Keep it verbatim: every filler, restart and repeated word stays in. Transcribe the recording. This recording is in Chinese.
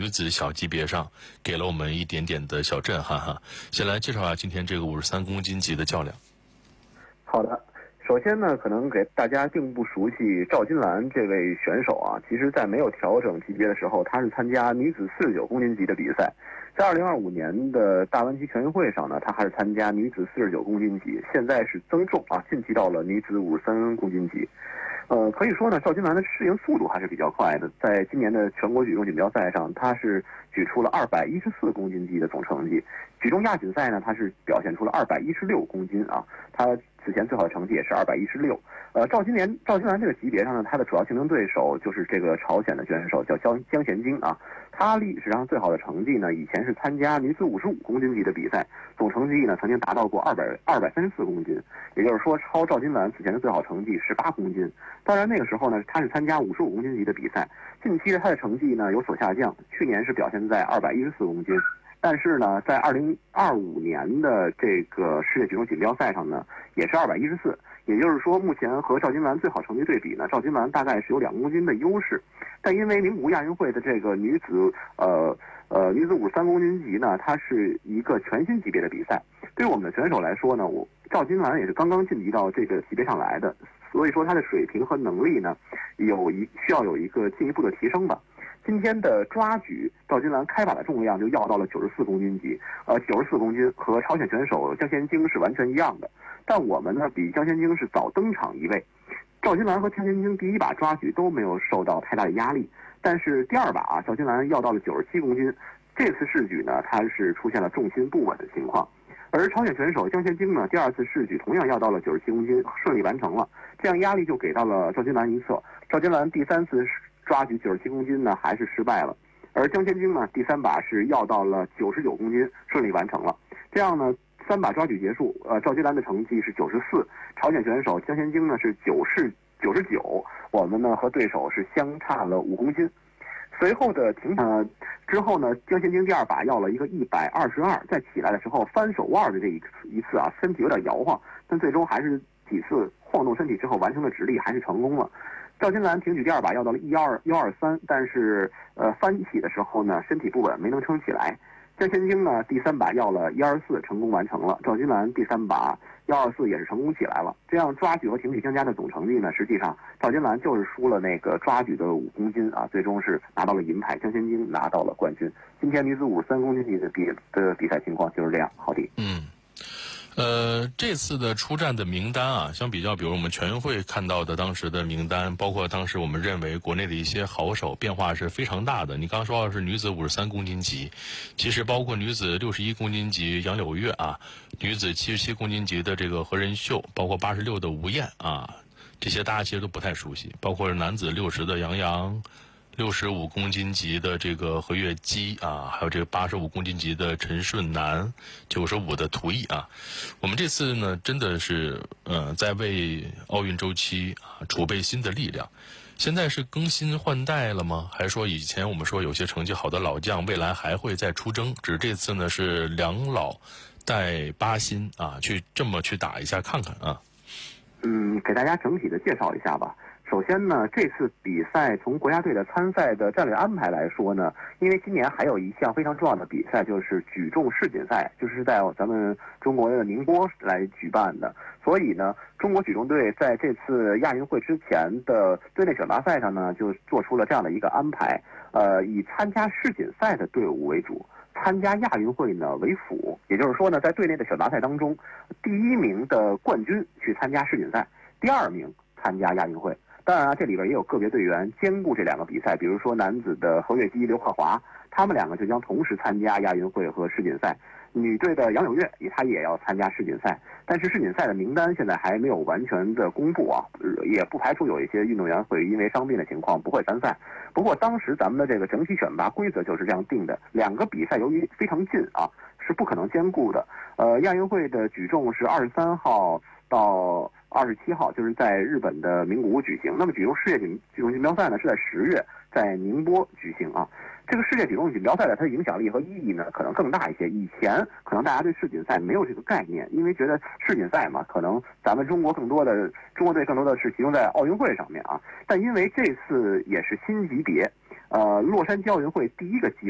女子小级别上给了我们一点点的小震撼哈。先来介绍一下今天这个五十三公斤级的较量。 好的，首先呢，可能给大家并不熟悉赵金兰这位选手啊，其实在没有调整级别的时候，她是参加女子四十九公斤级的比赛。在二零二五年的大湾区全运会上呢，她还是参加女子四十九公斤级，现在是增重啊，晋级到了女子五十三公斤级。呃，可以说呢，赵金兰的适应速度还是比较快的。在今年的全国举重锦标赛上，她是举出了二百一十四公斤级的总成绩。举重亚锦赛呢，她是表现出了二百一十六公斤啊，她此前最好的成绩也是二百一十六。呃，赵金莲、赵金兰这个级别上呢，她的主要竞争对手就是这个朝鲜的选手叫江江贤晶啊。她历史上最好的成绩呢，以前是参加女子五十五公斤级的比赛，总成绩呢曾经达到过二百二百三十四公斤，也就是说超赵金兰此前的最好成绩十八公斤。当然那个时候呢，她是参加五十五公斤级的比赛，近期的她的成绩呢有所下降，去年是表现在二百一十四公斤。但是呢，在二零二五年的这个世界举重锦标赛上呢，也是二百一十四，也就是说，目前和赵金兰最好成绩对比呢，赵金兰大概是有两公斤的优势。但因为名古屋亚运会的这个女子呃呃女子五十三公斤级呢，它是一个全新级别的比赛，对于我们的选手来说呢，我赵金兰也是刚刚晋级到这个级别上来的，所以说她的水平和能力呢，有一需要有一个进一步的提升吧。今天的抓举，赵金兰开把的重量就要到了九十四公斤级，呃，九十四公斤和朝鲜选手江贤晶是完全一样的。但我们呢，比江贤晶是早登场一位。赵金兰和江贤晶第一把抓举都没有受到太大的压力，但是第二把啊，赵金兰要到了九十七公斤，这次试举呢，她是出现了重心不稳的情况。而朝鲜选手江贤晶呢，第二次试举同样要到了九十七公斤，顺利完成了，这样压力就给到了赵金兰一侧。赵金兰第三次抓举九十七公斤呢，还是失败了，而江贤晶呢，第三把是要到了九十九公斤，顺利完成了。这样呢，三把抓举结束，呃，赵金兰的成绩是九十四，朝鲜选手江贤晶呢是九十九十九，我们呢和对手是相差了五公斤。随后的停呃之后呢，江贤晶第二把要了一个一百二十二，在起来的时候翻手腕的这一次一次啊，身体有点摇晃，但最终还是几次晃动身体之后完成了直立，还是成功了。赵金兰挺举第二把要到了一幺二幺二三，但是呃翻起的时候呢身体不稳，没能撑起来。江贤晶呢第三把要了一二四，成功完成了。赵金兰第三把幺二四也是成功起来了。这样抓举和挺举相加的总成绩呢，实际上赵金兰就是输了那个抓举的五公斤啊，最终是拿到了银牌，江贤晶拿到了冠军。今天女子五十三公斤级的比的比赛情况就是这样。好的， 嗯。呃，这次的出战的名单啊，相比较，比如我们全运会看到的当时的名单，包括当时我们认为国内的一些好手，变化是非常大的。你刚说到是女子五十三公斤级，其实包括女子六十一公斤级杨柳月啊，女子七十七公斤级的这个何仁秀，包括八十六的吴燕啊，这些大家其实都不太熟悉，包括男子六十的杨洋。六十五公斤级的这个何月基啊，还有这个八十五公斤级的陈顺南，九十五的涂毅啊，我们这次呢真的是呃在为奥运周期啊储备新的力量。现在是更新换代了吗？还是说以前我们说有些成绩好的老将未来还会再出征？只是这次呢是两老带八新啊，去这么去打一下看看啊。 嗯，给大家整体的介绍一下吧。首先呢，这次比赛从国家队的参赛的战略安排来说呢，因为今年还有一项非常重要的比赛，就是举重世锦赛，就是在咱们中国的宁波来举办的。所以呢，中国举重队在这次亚运会之前的队内选拔赛上呢，就做出了这样的一个安排，呃，以参加世锦赛的队伍为主，参加亚运会呢为辅。也就是说呢，在队内的选拔赛当中，第一名的冠军去参加世锦赛，第二名参加亚运会。当然啊，这里边也有个别队员兼顾这两个比赛，比如说男子的何月基、刘克华，他们两个就将同时参加亚运会和世锦赛。女队的杨柳月，她也要参加世锦赛，但是世锦赛的名单现在还没有完全的公布啊，也不排除有一些运动员会因为伤病的情况不会参赛。不过当时咱们的这个整体选拔规则就是这样定的，两个比赛由于非常近啊，是不可能兼顾的。呃，亚运会的举重是二十三号到二十七号，就是在日本的名古屋举行。那么举重世界举举重锦标赛呢，是在十月在宁波举行啊。这个世界举重锦标赛的它的影响力和意义呢，可能更大一些。以前可能大家对世锦赛没有这个概念，因为觉得世锦赛嘛，可能咱们中国更多的中国队更多的是集中在奥运会上面啊。但因为这次也是新级别，呃，洛杉矶奥运会第一个机